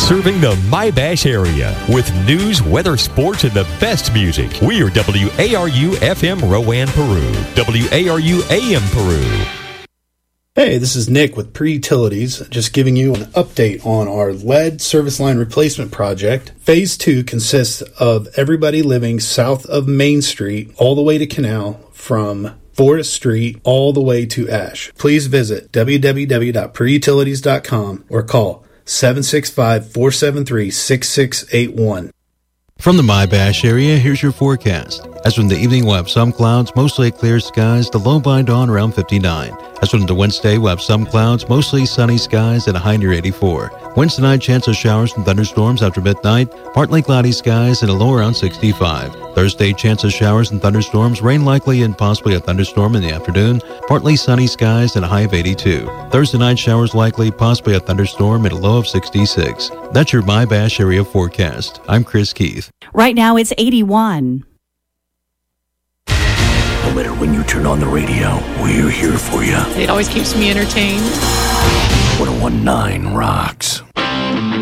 Serving the My-Bash area with news, weather, sports, and the best music. We are WARU FM Rowan, Peru. WARU AM Peru. Hey, this is Nick with Pre-Utilities, just giving you an update on our lead service line replacement project. Phase 2 consists of everybody living south of Main Street all the way to Canal, from Forest Street all the way to Ash. Please visit www.preutilities.com or call 765-473-6681. From the My-Bash area, here's your forecast. As from the evening, we'll have some clouds, mostly clear skies, the low by dawn around 59. As from the Wednesday, we'll have some clouds, mostly sunny skies, and a high near 84. Wednesday night, chance of showers and thunderstorms after midnight, partly cloudy skies, and a low around 65. Thursday, chance of showers and thunderstorms, rain likely and possibly a thunderstorm in the afternoon, partly sunny skies, and a high of 82. Thursday night, showers likely, possibly a thunderstorm, and a low of 66. That's your My-Bash area forecast. I'm Chris Keith. Right now, it's 81. No matter when you turn on the radio, we're here for you. It always keeps me entertained. 1019 rocks.